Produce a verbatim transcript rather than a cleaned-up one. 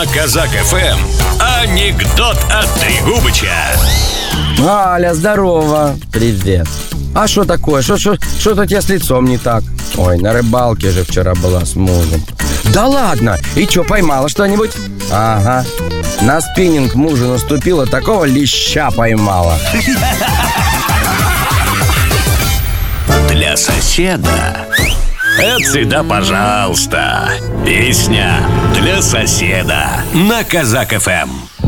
На Казак эф эм анекдот от Трегубыча. Аля, здорово. Привет. А что такое? Что тут я с лицом не так? Ой, на рыбалке же вчера была с мужем. Да ладно? И что, поймала что-нибудь? Ага. На спиннинг мужу наступила, такого леща поймала. Для соседа. Это всегда пожалуйста. Песня для соседа на Казак эф эм.